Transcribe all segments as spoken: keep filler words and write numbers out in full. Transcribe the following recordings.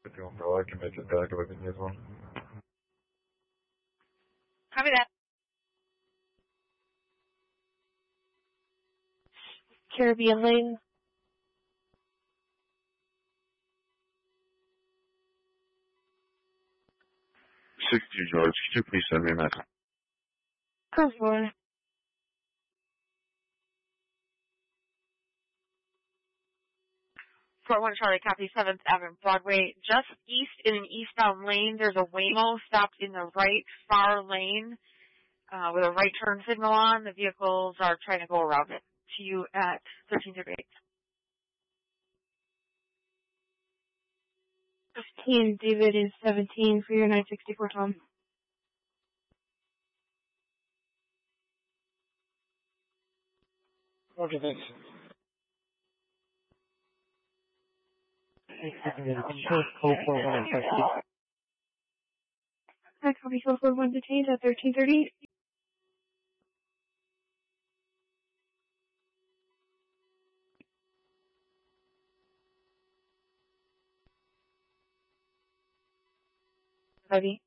fifty-one Pro, I can make it back if I can use one. Copy that. Caribbean Lane. sixty George, could you please send me a message? Come on. Fort one Charlie, copy seventh Avenue Broadway. Just east in an eastbound lane, there's a Waymo stopped in the right far lane uh, with a right turn signal on. The vehicles are trying to go around it. To you at thirteen thirty-eight. fifteen, David is seventeen for your nine sixty-four, Tom. Roger this. I copy four four one detained at thirteen thirty-eight. Ready?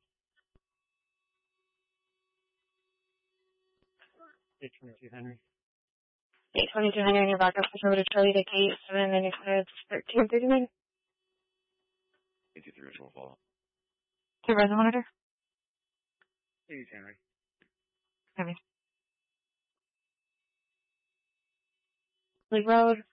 eight twenty-two Henry. eight twenty-two Henry, your backup push over to Charlie to gate seven ninety-five, thirteen thirty-nine. eighty-three visual follow. Supervisor monitor. eight Henry. Copy. Lake Road,